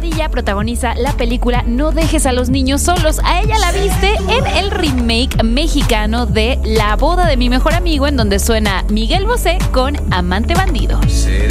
Padilla protagoniza la película No dejes a los niños solos. A ella la viste en el remake mexicano de La boda de mi mejor amigo, en donde suena Miguel Bosé con Amante bandido. Seré